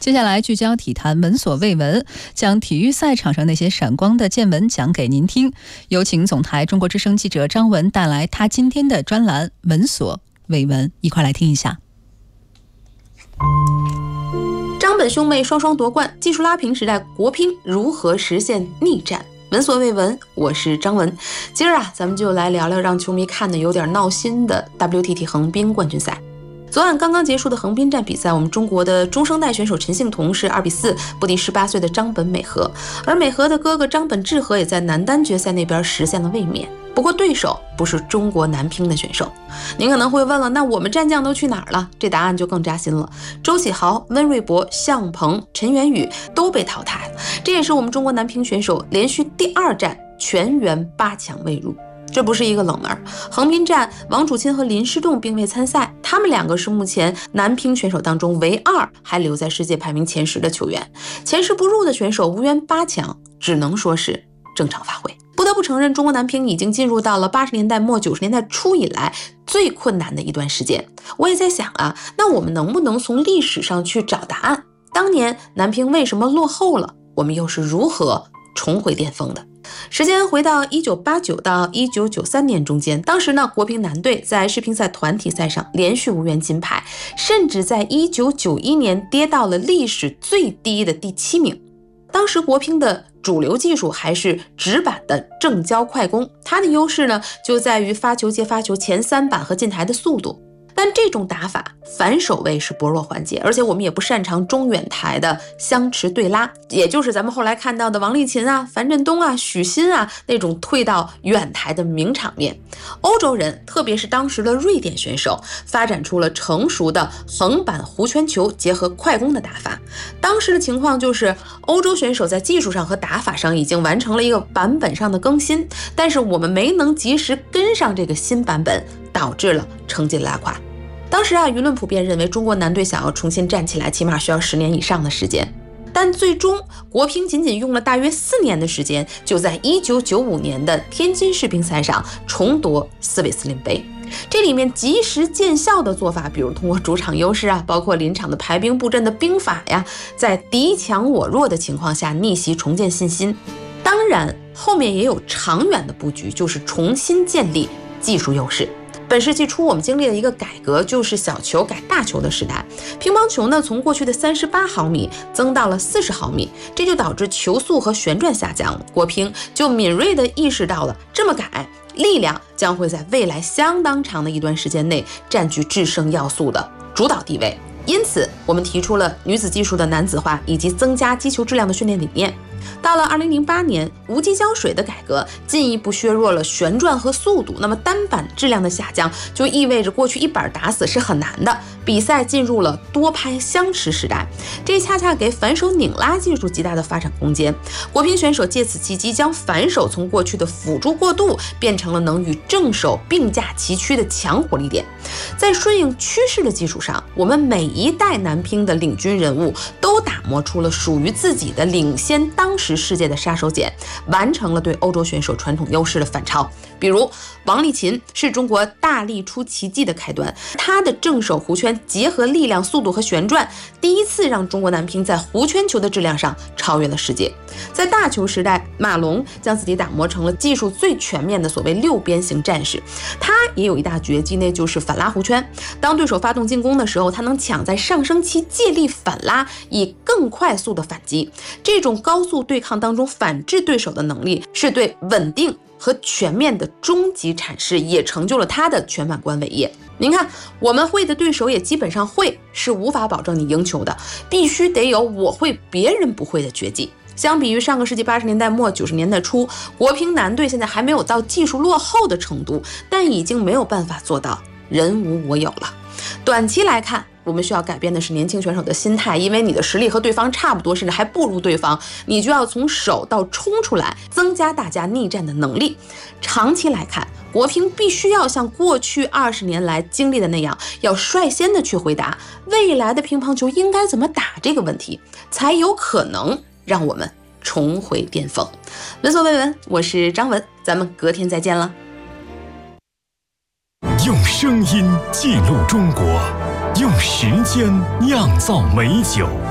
接下来聚焦体坛，闻所未闻，将体育赛场上那些闪光的见闻讲给您听。有请总台中国之声记者张文带来他今天的专栏《闻所未闻》，一块来听一下。 张本兄妹双双夺冠，技术拉平时代国乒如何实现逆战？闻所未闻，我是张文。今儿咱们就来聊聊让球迷看得有点闹心的 WTT 横滨冠军赛。昨晚刚刚结束的横滨站比赛，我们中国的中生代选手陈幸同是2-4不敌18岁的张本美和，而美和的哥哥张本智和也在男单决赛那边实现了卫冕。不过对手不是中国男乒的选手。您可能会问了，那我们战将都去哪儿了？这答案就更扎心了。周启豪、温瑞博、向鹏、陈元宇都被淘汰了，这也是我们中国男乒选手连续第2站全员8强未入。这不是一个冷门，横滨站王楚钦和林诗栋并未参赛，他们2个是目前男乒选手当中唯2还留在世界排名前10的球员。前10不入的选手无缘8强，只能说是正常发挥。不得不承认，中国男乒已经进入到了80年代末90年代初以来最困难的一段时间。我也在想那我们能不能从历史上去找答案？当年男乒为什么落后了？我们又是如何重回巅峰的？时间回到1989到1993年中间，当时呢，国乒男队在世乒赛团体赛上连续无缘金牌，甚至在1991年跌到了历史最低的第7名。当时国乒的主流技术还是直板的正交快攻，它的优势呢就在于发球接发球前3板和进台的速度。但这种打法反手位是薄弱环节，而且我们也不擅长中远台的相持对拉，也就是咱们后来看到的王励勤樊振东许昕那种退到远台的名场面。欧洲人，特别是当时的瑞典选手，发展出了成熟的横板弧圈球结合快攻的打法。当时的情况就是欧洲选手在技术上和打法上已经完成了一个版本上的更新，但是我们没能及时跟上这个新版本，导致了成绩拉垮。当时舆论普遍认为中国男队想要重新站起来，起码需要10年以上的时间。但最终国乒仅用了大约4年的时间，就在1995年的天津世乒赛上重夺斯韦斯林杯。这里面及时见效的做法，比如通过主场优势包括临场的排兵布阵的兵法在敌强我弱的情况下逆袭重建信心。当然后面也有长远的布局，就是重新建立技术优势。本世纪初我们经历了一个改革，就是小球改大球的时代。乒乓球呢从过去的38毫米增到了40毫米，这就导致球速和旋转下降了。国乒就敏锐地意识到了，这么改力量将会在未来相当长的一段时间内占据制胜要素的主导地位。因此我们提出了女子技术的男子化以及增加击球质量的训练理念。到了2008年，无机胶水的改革进一步削弱了旋转和速度，那么单板质量的下降就意味着过去一板打死是很难的，比赛进入了多拍相持时代，这恰恰给反手拧拉技术极大的发展空间。国乒选手借此契机将反手从过去的辅助过渡变成了能与正手并驾齐驱的强火力点。在顺应趋势的基础上，我们每一代男乒的领军人物都打磨出了属于自己的领先当时世界的杀手锏，完成了对欧洲选手传统优势的反超。比如王励勤是中国大力出奇迹的开端，他的正手弧圈结合力量、速度和旋转，第一次让中国男乒在弧圈球的质量上超越了世界。在大球时代，马龙将自己打磨成了技术最全面的所谓6边形战士，他也有一大绝技，那就是反拉弧圈。当对手发动进攻的时候，他能抢在上升期借力反拉，以更快速的反击。这种高速对抗当中反制对手的能力，是对稳定和全面的终极阐释，也成就了他的全满贯伟业。您看，我们会的对手也基本上会，是无法保证你赢球的，必须得有我会别人不会的绝技。相比于上个世纪80年代末90年代初，国乒男队现在还没有到技术落后的程度，但已经没有办法做到人无我有了。短期来看，我们需要改变的是年轻选手的心态，因为你的实力和对方差不多，甚至还不如对方，你就要从守到冲出来，增加大家逆战的能力。长期来看，国乒必须要像过去20年来经历的那样，要率先的去回答未来的乒乓球应该怎么打这个问题，才有可能让我们重回巅峰。闻所未闻，我是张文，咱们隔天再见了。 用声音记录中国，用时间酿造美酒。